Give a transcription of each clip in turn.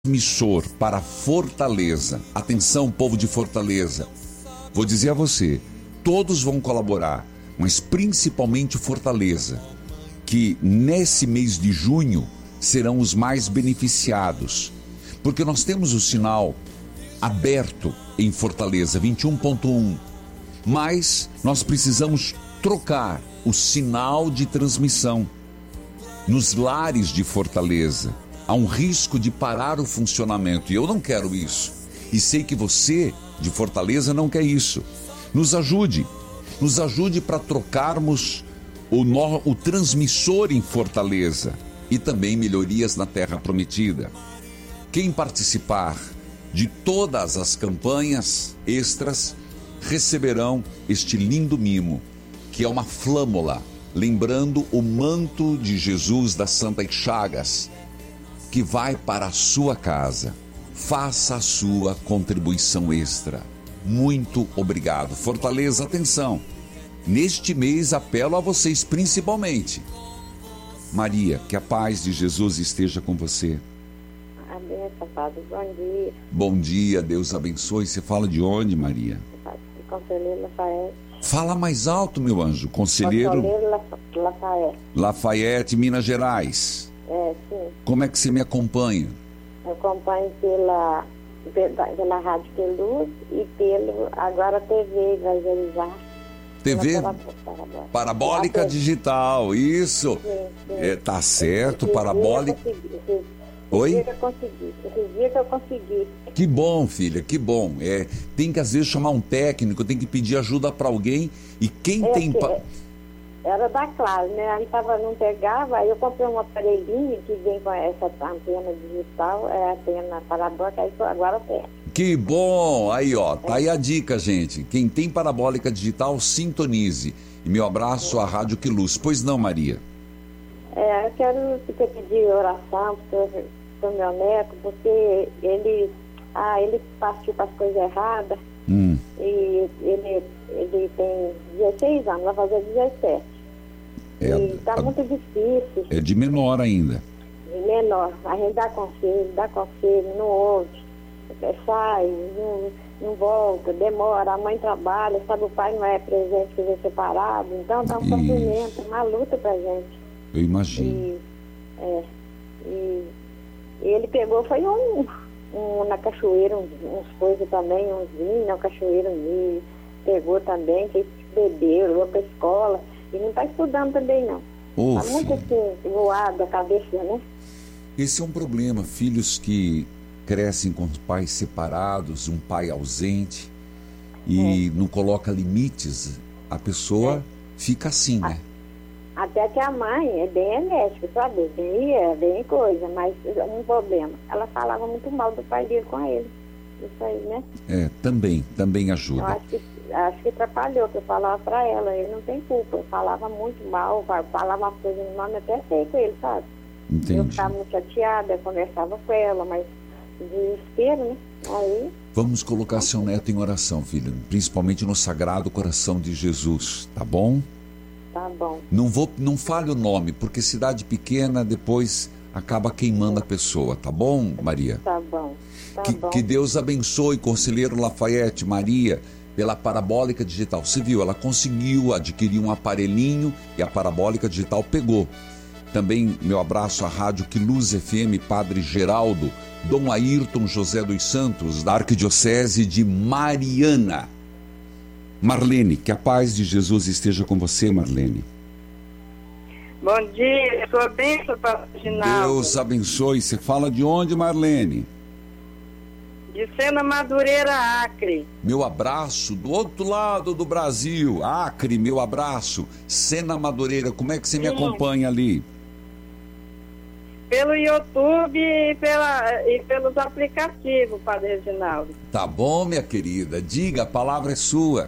transmissor para Fortaleza. Atenção, povo de Fortaleza. Vou dizer a você, todos vão colaborar, mas principalmente Fortaleza, que nesse mês de junho serão os mais beneficiados, porque nós temos o sinal aberto em Fortaleza, 21.1, mas nós precisamos trocar o sinal de transmissão nos lares de Fortaleza. Há um risco de parar o funcionamento e eu não quero isso. E sei que você, de Fortaleza, não quer isso. Nos ajude para trocarmos o transmissor em Fortaleza e também melhorias na Terra Prometida. Quem participar de todas as campanhas extras receberão este lindo mimo, que é uma flâmula, lembrando o manto de Jesus das Santas Chagas, que vai para a sua casa. Faça a sua contribuição extra. Muito obrigado. Fortaleza, atenção. Neste mês apelo a vocês principalmente. Maria, que a paz de Jesus esteja com você. Amém, Padre. Bom dia. Bom dia, Deus abençoe. Você fala de onde, Maria? Conselheiro Lafayette. Fala mais alto, meu anjo. Conselheiro Lafayette. Lafayette, Minas Gerais. Sim. Como é que você me acompanha? Eu acompanho pela Rádio Queluz e agora TV Evangelizar. TV Parabólica Digital, isso. Sim. Tá certo, Parabólica. Oi? Esse dia que eu consegui. Que bom, filha, que bom. Tem que às vezes chamar um técnico, tem que pedir ajuda para alguém. E quem tem... Era da Claro, né? Aí não pegava, aí eu comprei um aparelhinho que vem com essa antena digital, a antena parabólica, aí agora tem. Que bom! Aí, ó, tá aí a dica, gente. Quem tem parabólica digital, sintonize. E meu abraço à Rádio Queluz. Pois não, Maria? Eu quero pedir oração pro meu neto, porque ele partiu para as coisas erradas. E ele tem 16 anos, vai fazer 17. E tá muito difícil. É de menor ainda. De menor. A gente dá conselho, não ouve. Sai, não volta, demora, a mãe trabalha, sabe, o pai não é presente, que vem separado. Então tá um sofrimento, uma luta pra gente. Eu imagino. E ele pegou, foi na cachoeira, uns coisas também, uns vinhos na cachoeira, pegou também, que bebeu, levou pra escola, e não tá estudando também não. Tá muito assim, voado a cabeça, né? Esse é um problema, filhos que crescem com pais separados, um pai ausente, e não coloca limites, a pessoa fica assim, né? Até que a mãe é bem enérgica, sabe? Bem coisa, mas um problema. Ela falava muito mal do pai dele com ele. Isso aí, né? Também ajuda. Eu acho que atrapalhou, que eu falava pra ela, ele não tem culpa. Eu falava muito mal, falava uma coisa no nome, até sei com ele, sabe? Entendi. Eu ficava muito chateada, eu conversava com ela, mas desespero, né? Aí... Vamos colocar seu neto em oração, filho, principalmente no Sagrado Coração de Jesus, tá bom? Tá bom. Não fale o nome, porque cidade pequena depois acaba queimando a pessoa, tá bom, Maria? Tá bom. Que Deus abençoe, conselheiro Lafayette, Maria, pela parabólica digital. Você viu, ela conseguiu adquirir um aparelhinho e a parabólica digital pegou. Também meu abraço à Rádio Queluz FM, Padre Geraldo, Dom Ayrton José dos Santos, da Arquidiocese de Mariana. Marlene, que a paz de Jesus esteja com você, Marlene. Bom dia, sua bênção, Pastor Ginaldo. Deus abençoe. Você fala de onde, Marlene? De Sena Madureira, Acre. Meu abraço do outro lado do Brasil. Acre, meu abraço. Sena Madureira, como é que você me acompanha ali? Pelo YouTube e pelos aplicativos, Padre Reginaldo. Tá bom, minha querida. Diga, a palavra é sua.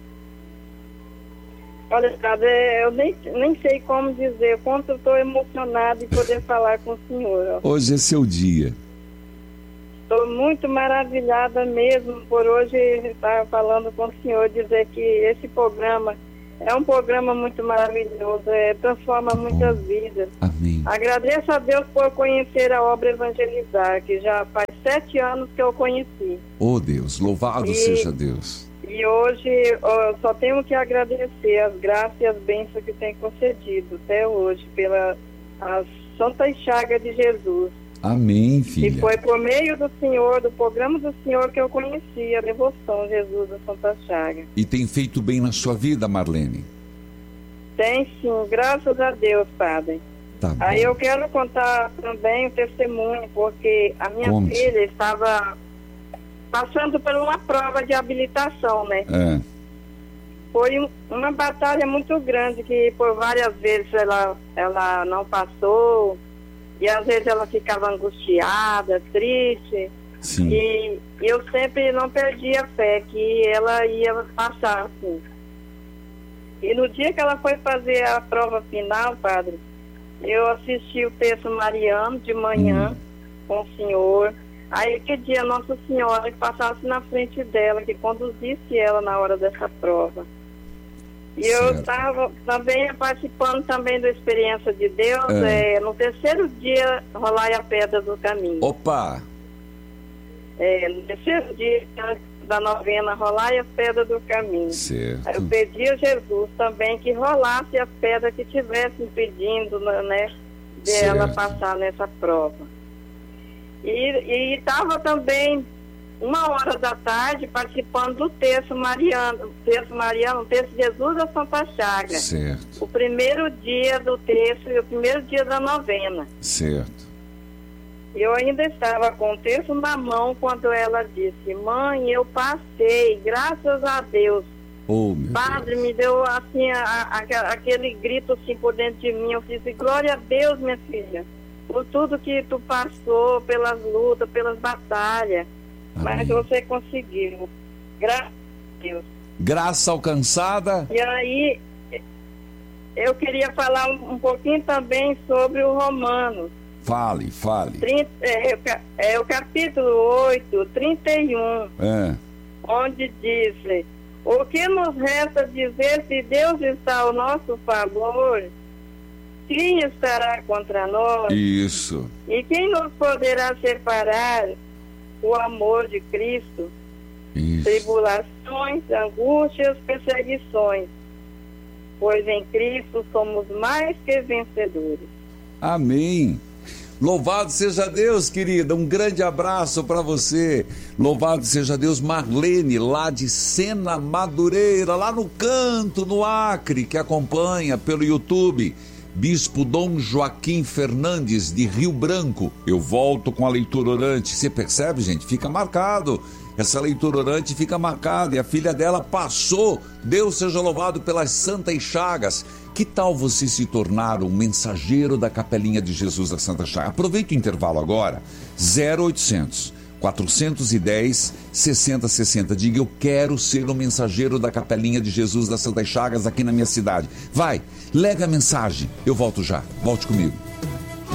Olha, Padre, eu nem sei como dizer o quanto eu estou emocionado em poder falar com o senhor. Ó. Hoje é seu dia. Estou muito maravilhada mesmo por hoje estar falando com o senhor, dizer que esse programa É um programa muito maravilhoso, transforma muitas vidas. Amém. Agradeço a Deus por conhecer a obra Evangelizar, que já faz 7 anos que eu conheci. Oh Deus, louvado seja Deus. E hoje eu só tenho que agradecer as graças e as bênçãos que tem concedido até hoje pela a Santa Chaga de Jesus. Amém, filha. E foi por meio do Senhor, do programa do Senhor, que eu conheci a devoção Jesus da Santa Chaga. E tem feito bem na sua vida, Marlene? Tem sim, graças a Deus, Padre. Tá bom. Aí eu quero contar também o testemunho, porque a minha filha estava passando por uma prova de habilitação, né? Foi uma batalha muito grande, que por várias vezes ela não passou. E às vezes ela ficava angustiada, triste. Sim. E eu sempre não perdia a fé que ela ia passar, assim. E no dia que ela foi fazer a prova final, Padre, eu assisti o texto mariano de manhã com o Senhor. Aí que dia Nossa Senhora que passasse na frente dela, que conduzisse ela na hora dessa prova. E eu estava também participando também da experiência de Deus, no terceiro dia, rolar a pedra do caminho. Opa! No terceiro dia da novena, rolar a pedra do caminho. Certo. Aí eu pedi a Jesus também que rolasse as pedras que estivessem impedindo, né, de ela passar nessa prova. E estava também 13h participando do texto mariano, o texto Jesus da Santa Chaga. Certo. O primeiro dia do texto e o primeiro dia da novena. Certo. Eu ainda estava com o texto na mão quando ela disse: mãe, eu passei, graças a Deus. Oh, meu Padre, Deus. me deu assim aquele grito assim por dentro de mim. Eu disse: glória a Deus, minha filha, por tudo que tu passou, pelas lutas, pelas batalhas. Amém. Mas você conseguiu. Graças a Deus. Graça alcançada. E aí, eu queria falar um pouquinho também sobre o Romanos. Fale. O capítulo 8, 31. Onde diz: o que nos resta dizer se Deus está ao nosso favor? Quem estará contra nós? Isso. E quem nos poderá separar o amor de Cristo? Isso. Tribulações, angústias, perseguições, pois em Cristo somos mais que vencedores. Amém. Louvado seja Deus, querida, um grande abraço para você. Louvado seja Deus. Marlene, lá de Sena Madureira, lá no Canto, no Acre, que acompanha pelo YouTube. Bispo Dom Joaquim Fernandes, de Rio Branco. Eu volto com a leitura orante. Você percebe, gente? Fica marcado. Essa leitura orante fica marcada. E a filha dela passou. Deus seja louvado pelas santas chagas. Que tal você se tornar um mensageiro da Capelinha de Jesus da Santa Chaga? Aproveita o intervalo agora. 0800 410 6060. Diga: eu quero ser um mensageiro da Capelinha de Jesus das Santas Chagas aqui na minha cidade. Vai, lega a mensagem. Eu volto já. Volte comigo.